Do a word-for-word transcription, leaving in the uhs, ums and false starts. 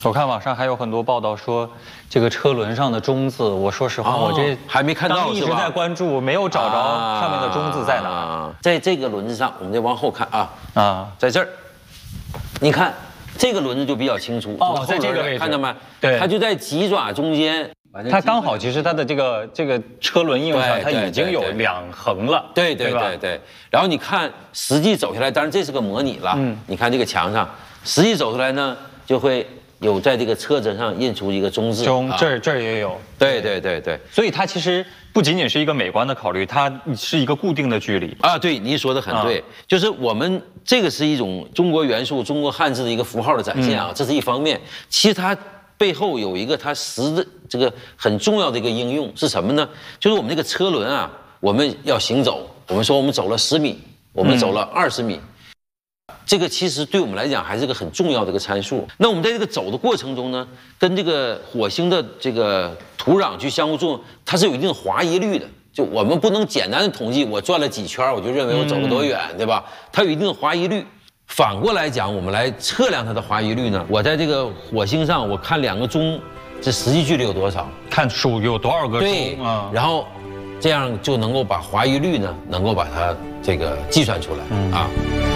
我看网上还有很多报道说，这个车轮上的中字，我说实话， 哦、 我这还没看到， 一直在关注，没有找着上面的中字在哪。啊、 在这个轮子上，我们再往后看啊啊， 在这儿，你看这个轮子就比较清楚。 哦，在这个位置， 看到没？ 对， 它就在脊爪中间。 它刚好，其实它的这个这个车轮印上，它已经有两横了。 对对对对。然后你看，实际走下来，当然这是个模拟了。嗯。你看这个墙上，实际走出来呢，就会。有在这个车子上印出一个中字， 中这儿这儿也有， 对对对对， 所以它其实不仅仅是一个美观的考虑，它是一个固定的距离啊。对，你说的很对，啊、就是我们这个是一种中国元素、中国汉字的一个符号的展现啊，嗯、这是一方面。其实它背后有一个它实的这个很重要的一个应用是什么呢？就是我们这个车轮啊，我们要行走，我们说我们走了十米，我们走了二十米。嗯这个其实对我们来讲还是个很重要的一个参数。那我们在这个走的过程中呢，跟这个火星的这个土壤去相互作用，它是有一定滑移率的。就我们不能简单的统计我转了几圈，我就认为我走了多远，嗯、对吧？它有一定的滑移率。反过来讲，我们来测量它的滑移率呢，我在这个火星上，我看两个钟，这实际距离有多少？ 看数有多少个钟？ 对啊，然后这样就能够把滑移率呢，能够把它这个计算出来、嗯、啊。